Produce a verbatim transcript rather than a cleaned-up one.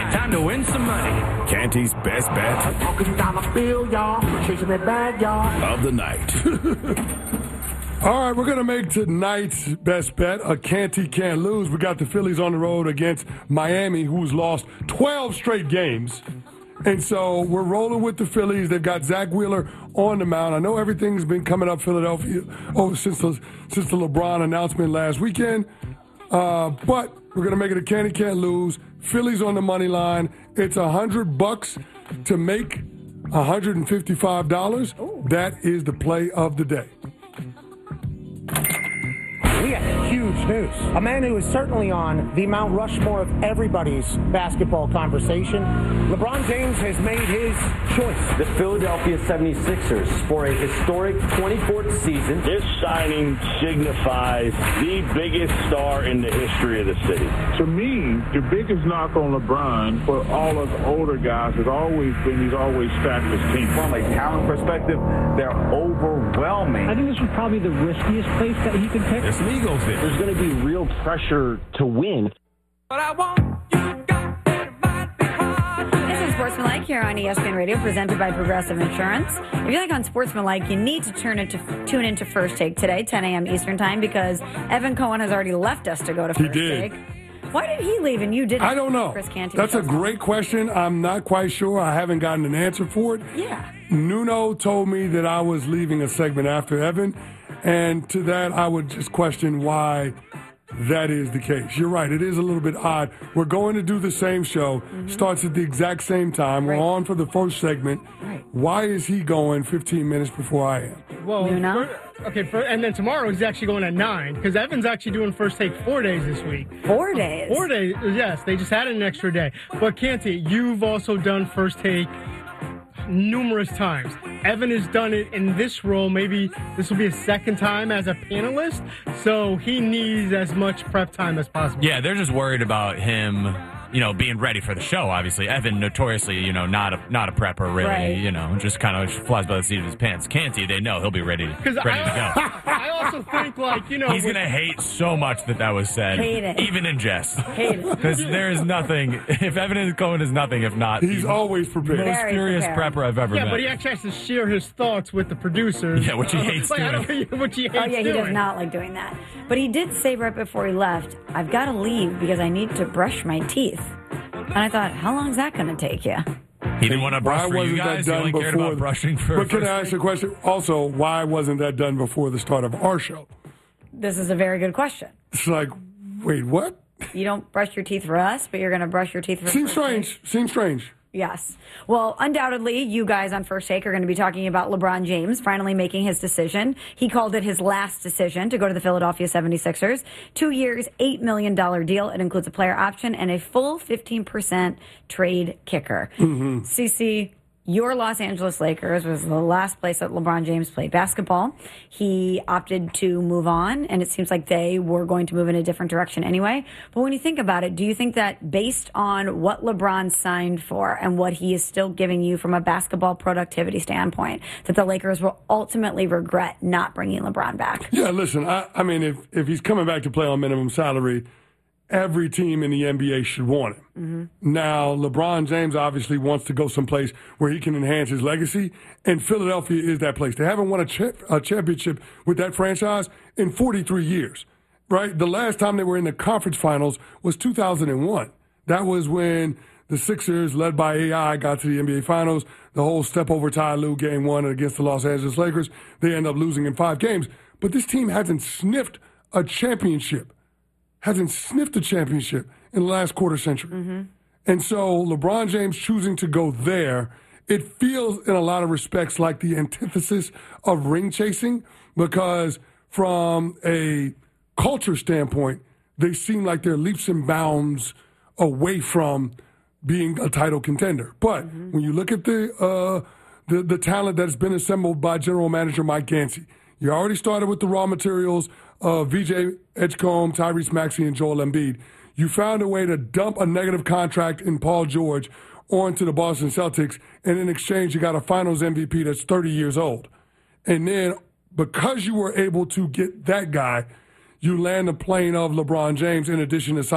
Time to win some money. Canty's best bet Walking down the field, y'all. Chasing that bag, y'all. of the night. All right, we're going to make tonight's best bet a Canty can't lose. We got the Phillies on the road against Miami, who's lost twelve straight games. And so we're rolling with the Phillies. They've got Zach Wheeler on the mound. I know everything's been coming up Philadelphia oh, since, the, since the LeBron announcement last weekend. Uh, but we're going to make it a Canty can't lose. Phillies on the money line. It's one hundred bucks to make one hundred fifty-five dollars. That is the play of the day. We got huge news. A man who is certainly on the Mount Rushmore of everybody's basketball conversation. LeBron James has made his choice. The Philadelphia seventy-sixers for a historic twenty-fourth season. This signing signifies the biggest star in the history of the city. To me, the biggest knock on LeBron for all of the older guys has always been he's always stacked his team. From a talent perspective, they're overwhelming. I think this was probably the riskiest place that he could pick. There's some egos there. There's going to be real pressure to win. But I want you got everybody hard. This is Sportsmanlike here on E S P N Radio, presented by Progressive Insurance. If you like on Sportsmanlike, you need to turn it to tune into First Take today, ten a.m. Eastern Time, because Evan Cohen has already left us to go to First He did. Take. Why did he leave and you didn't? I don't know. Chris Canty That's a shows great question. I'm not quite sure. I haven't gotten an answer for it. Yeah. Nuno told me that I was leaving a segment after Evan, and to that I would just question why that is the case. You're right. It is a little bit odd. We're going to do the same show. Mm-hmm. Starts at the exact same time. Right. We're on for the first segment. Right. Why is he going fifteen minutes before I am? Well, You know? for- okay, for, and then tomorrow he's actually going at nine because Evan's actually doing First Take four days this week. Four days. Four days, yes. They just added an extra day. But Canty, you've also done First Take numerous times. Evan has done it in this role. Maybe this will be a second time as a panelist, so he needs as much prep time as possible. Yeah, they're just worried about him, you know, being ready for the show, obviously. Evan, notoriously, you know, not a not a prepper, really, Right. you know, just kind of flies by the seat of his pants. Canty, they know he'll be ready, ready I, to go. I also think, like, you know... He's with- going to hate so much that that was said, Hate it. even in jest. Hate it. Because there is nothing, if Evan Cohen is nothing, if not... He's the always prepared. most Very furious prepared. prepper I've ever Yeah, met. but he actually has to share his thoughts with the producers. Yeah, which he hates like, I doing. don't- which he hates Oh, yeah, he doing. does not like doing that. But he did say right before he left, I've got to leave because I need to brush my teeth. And I thought, how long is that going to take you? He didn't want to brush Why for you wasn't guys. that He done only before? cared about brushing for but can first I ask take. you a question? Also, why wasn't that done before the start of our show? This is a very good question. It's like, wait, what? You don't brush your teeth for us, but you're going to brush your teeth for Seems First Take? strange. Seems strange. Yes. Well, undoubtedly, you guys on First Take are going to be talking about LeBron James finally making his decision. He called it his last decision to go to the Philadelphia seventy-sixers. Two years, eight million dollars deal. It includes a player option and a full fifteen percent trade kicker. Mm-hmm. CeCe, your Los Angeles Lakers was the last place that LeBron James played basketball. He opted to move on, and it seems like they were going to move in a different direction anyway. But when you think about it, do you think that based on what LeBron signed for and what he is still giving you from a basketball productivity standpoint, that the Lakers will ultimately regret not bringing LeBron back? Yeah, listen, I, I mean, if, if he's coming back to play on minimum salary, every team in the N B A should want him. Mm-hmm. Now, LeBron James obviously wants to go someplace where he can enhance his legacy, and Philadelphia is that place. They haven't won a, cha- a championship with that franchise in forty-three years, right? The last time they were in the conference finals was two thousand one. That was when the Sixers, led by A I, got to the N B A Finals. The whole step over Ty Lue game one against the Los Angeles Lakers. They end up losing in five games. But this team hasn't sniffed a championship. Hasn't sniffed a championship in the last quarter century. Mm-hmm. And so LeBron James choosing to go there, it feels in a lot of respects like the antithesis of ring chasing, because from a culture standpoint, they seem like they're leaps and bounds away from being a title contender. But mm-hmm. when you look at the, uh, the the talent that's been assembled by general manager Mike Gansey, you already started with the raw materials of V J Edgecombe, Tyrese Maxey, and Joel Embiid. You found a way to dump a negative contract in Paul George onto the Boston Celtics, and in exchange, you got a finals M V P that's thirty years old. And then because you were able to get that guy, you land the plane of LeBron James in addition to